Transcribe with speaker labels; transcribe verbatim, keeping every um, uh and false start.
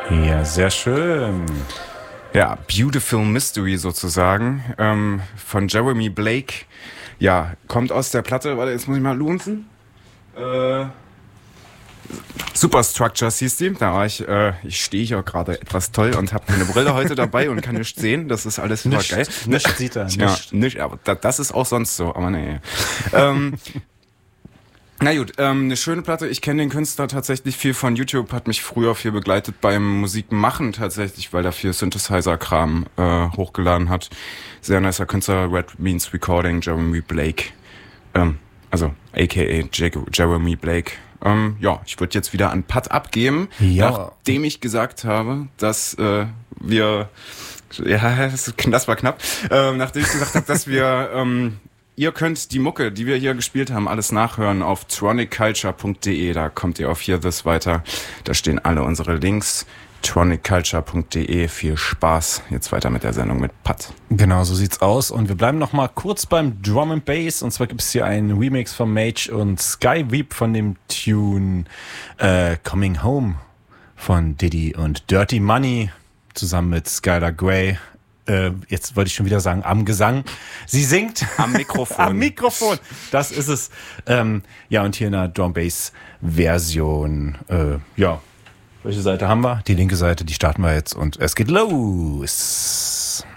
Speaker 1: Ja, sehr schön.
Speaker 2: Ja, Beautiful Mystery sozusagen, ähm, von Jeremy Blake. Ja, kommt aus der Platte, warte, jetzt muss ich mal lunzen. Äh, Superstructures hieß die. Da war ich, äh, ich stehe hier gerade etwas toll und habe meine Brille heute dabei und kann nichts sehen. Das ist alles super geil.
Speaker 1: Nichts sieht er,
Speaker 2: Ja,
Speaker 1: nicht.
Speaker 2: nicht, aber da, das ist auch sonst so, aber nee. ähm, Na gut, ähm, eine schöne Platte. Ich kenne den Künstler tatsächlich viel von YouTube, hat mich früher viel begleitet beim Musikmachen tatsächlich, weil er viel Synthesizer-Kram äh, hochgeladen hat. Sehr nicer Künstler, Red Means Recording, Jeremy Blake. Ähm, also aka Jeremy Blake. Ähm, ja, ich würde jetzt wieder an Pat abgeben,
Speaker 1: Ja.
Speaker 2: nachdem ich gesagt habe, dass äh, wir, ja, das, das war knapp, ähm, nachdem ich gesagt habe, dass wir ähm, ihr könnt die Mucke, die wir hier gespielt haben, alles nachhören auf tronic culture punkt de. Da kommt ihr auf Hear This weiter. Da stehen alle unsere Links. tronic culture punkt de. Viel Spaß. Jetzt weiter mit der Sendung mit Pat.
Speaker 1: Genau, so sieht's aus. Und wir bleiben noch mal kurz beim Drum and Bass. Und zwar gibt's hier einen Remix von Mage und Skyweep von dem Tune äh, Coming Home von Diddy und Dirty Money zusammen mit Skylar Grey. Äh, jetzt wollte ich schon wieder sagen, am Gesang. Sie singt
Speaker 2: Am Mikrofon.
Speaker 1: am Mikrofon. Das ist es. Ähm, ja, und hier in der Drum-Bass-Version. Äh, ja, welche Seite haben wir? Die linke Seite, die starten wir jetzt und es geht los.